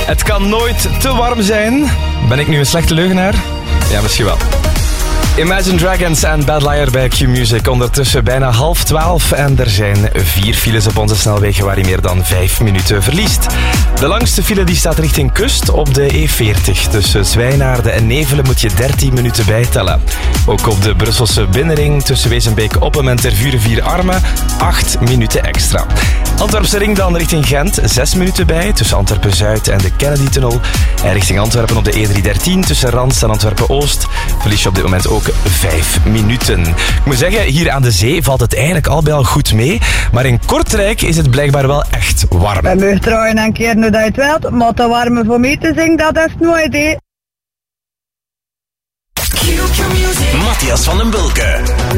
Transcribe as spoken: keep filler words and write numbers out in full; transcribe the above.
Het kan nooit te warm zijn. Ben ik nu een slechte leugenaar? Ja, misschien wel. Imagine Dragons en Bad Liar bij Q-Music. Ondertussen bijna half twaalf en er zijn vier files op onze snelwegen waar je meer dan vijf minuten verliest. De langste file die staat richting kust op de E veertig. Tussen Zwijnaarde en Nevelen moet je dertien minuten bijtellen. Ook op de Brusselse binnenring tussen Wezenbeek-Oppem en Tervuren-Vier-Armen acht minuten extra. Antwerpse ring dan richting Gent, zes minuten bij tussen Antwerpen-Zuid en de Kennedy-tunnel. En richting Antwerpen op de E driehonderddertien tussen Rans en Antwerpen-Oost verlies je op dit moment ook vijf minuten. Ik moet zeggen, hier aan de zee valt het eigenlijk al bij al goed mee, maar in Kortrijk is het blijkbaar wel echt warm. We mogen trouwen een keer nu dat je het wilt, maar te warm voor mij te zingen, dat is nooit idee. Matthias van den Bulke.